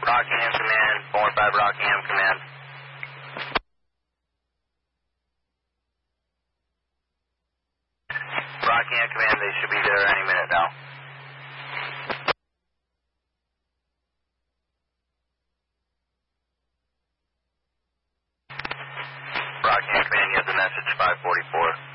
Rockingham Command, 4-5 Rockingham Command. Rockingham Command, they should be there any minute now. Rockingham Command, you have the message 544.